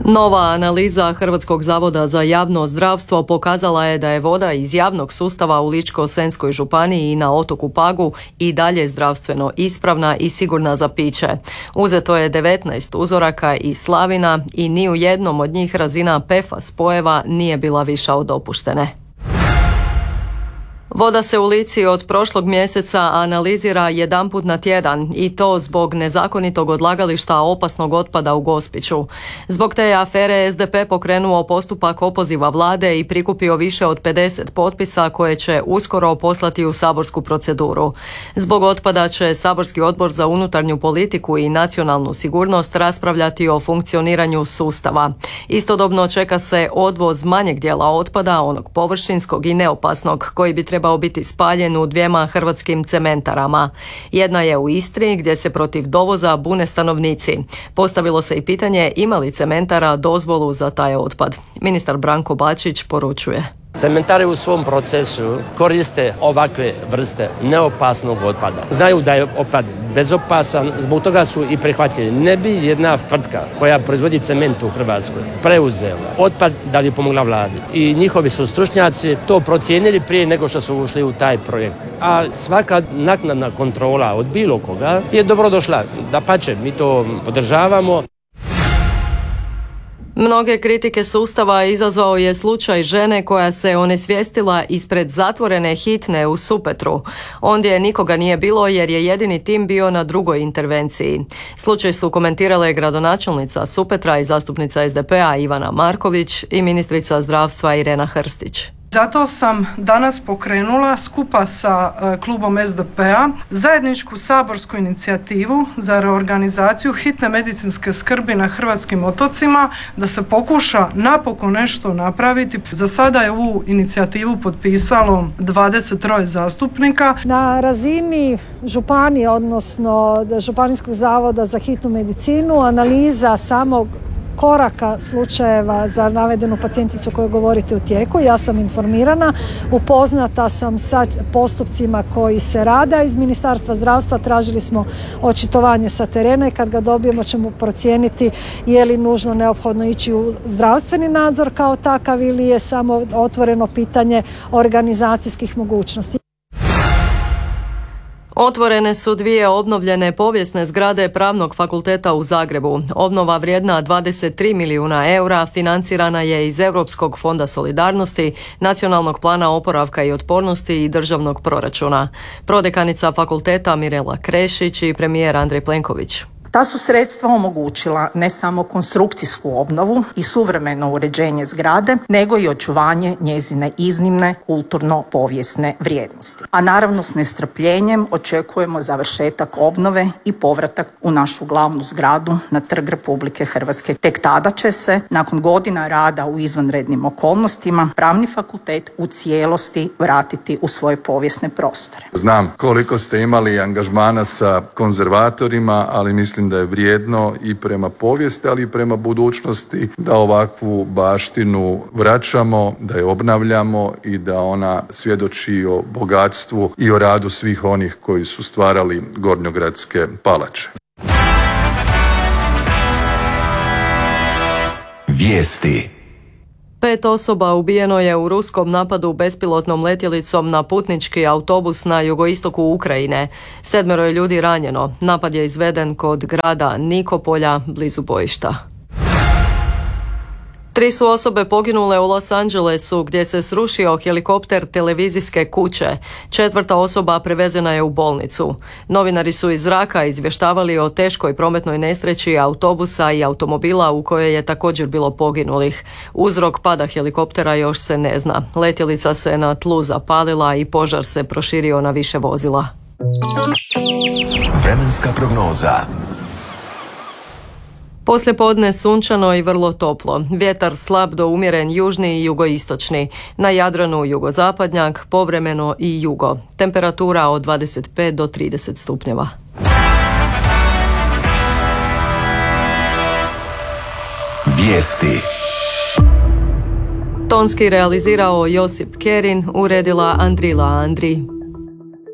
Nova analiza Hrvatskog zavoda za javno zdravstvo pokazala je da je voda iz javnog sustava u Ličko-senjskoj županiji i na otoku Pagu i dalje zdravstveno ispravna i sigurna za piće. Uzeto je 19 uzoraka iz slavina i ni u jednom od njih razina PFAS spojeva nije bila viša od dopuštene. Voda se u Lici od prošlog mjeseca analizira jedanput na tjedan i to zbog nezakonitog odlagališta opasnog otpada u Gospiću. Zbog te afere SDP pokrenuo postupak opoziva vlade i prikupio više od 50 potpisa koje će uskoro poslati u saborsku proceduru. Zbog otpada će saborski odbor za unutarnju politiku i nacionalnu sigurnost raspravljati o funkcioniranju sustava. Istodobno čeka se odvoz manjeg dijela otpada, onog površinskog i neopasnog, koji bi trebao biti spaljen u 2 hrvatskim cementarama. Jedna je u Istri, gdje se protiv dovoza bune stanovnici. Postavilo se i pitanje ima li cementara dozvolu za taj otpad. Ministar Branko Bačić poručuje. Cementare u svom procesu koriste ovakve vrste neopasnog otpada. Znaju da je otpad bezopasan, zbog toga su i prihvatili. Ne bi jedna tvrtka koja proizvodi cement u Hrvatskoj preuzela otpad da bi pomogla vladi. I njihovi su stručnjaci to procijenili prije nego što su ušli u taj projekt. A svaka naknadna kontrola od bilo koga je dobrodošla. Dapače, mi to podržavamo. Mnoge kritike sustava izazvao je slučaj žene koja se onesvijestila ispred zatvorene hitne u Supetru. Ondje nikoga nije bilo jer je jedini tim bio na drugoj intervenciji. Slučaj su komentirale gradonačelnica Supetra i zastupnica SDP-a Ivana Marković i ministrica zdravstva Irena Hrstić. Zato sam danas pokrenula skupa sa klubom SDP-a zajedničku saborsku inicijativu za reorganizaciju hitne medicinske skrbi na hrvatskim otocima, da se pokuša napokon nešto napraviti. Za sada je ovu inicijativu potpisalo 23 zastupnika. Na razini županije, odnosno Županijskog zavoda za hitnu medicinu, analiza samog koraka slučajeva za navedenu pacijenticu koju govorite u tijeku. Ja sam informirana, upoznata sam sa postupcima koji se rade iz Ministarstva zdravstva. Tražili smo očitovanje sa terena i kad ga dobijemo ćemo procijeniti je li nužno neophodno ići u zdravstveni nadzor kao takav ili je samo otvoreno pitanje organizacijskih mogućnosti. Otvorene su 2 obnovljene povijesne zgrade Pravnog fakulteta u Zagrebu. Obnova vrijedna 23 milijuna eura financirana je iz Europskog fonda solidarnosti, Nacionalnog plana oporavka i otpornosti i državnog proračuna. Prodekanica fakulteta Mirela Krešić i premijer Andrej Plenković. Ta su sredstva omogućila ne samo konstrukcijsku obnovu i suvremeno uređenje zgrade, nego i očuvanje njezine iznimne kulturno-povijesne vrijednosti. A naravno s nestrpljenjem očekujemo završetak obnove i povratak u našu glavnu zgradu na Trg Republike Hrvatske. Tek tada će se, nakon godina rada u izvanrednim okolnostima, Pravni fakultet u cijelosti vratiti u svoje povijesne prostore. Znam koliko ste imali angažmana sa konzervatorima, ali mislim da je vrijedno i prema povijesti, ali i prema budućnosti da ovakvu baštinu vraćamo, da je obnavljamo i da ona svjedoči o bogatstvu i o radu svih onih koji su stvarali gornjogradske palače. Vijesti. 5 osoba ubijeno je u ruskom napadu bespilotnom letjelicom na putnički autobus na jugoistoku Ukrajine. 7 je ljudi ranjeno. Napad je izveden kod grada Nikopolja, blizu bojišta. 3 su osobe poginule u Los Angelesu gdje se srušio helikopter televizijske kuće. 4. osoba prevezena je u bolnicu. Novinari su iz zraka izvještavali o teškoj prometnoj nesreći autobusa i automobila u kojoj je također bilo poginulih. Uzrok pada helikoptera još se ne zna. Letjelica se na tlu zapalila i požar se proširio na više vozila. Vremenska prognoza. Poslijepodne sunčano i vrlo toplo. Vjetar slab do umjeren južni i jugoistočni. Na Jadranu jugozapadnjak, povremeno i jugo. Temperatura od 25 do 30 stupnjeva. Vijesti. Tonski realizirao Josip Kerin, uredila Andrila Andri.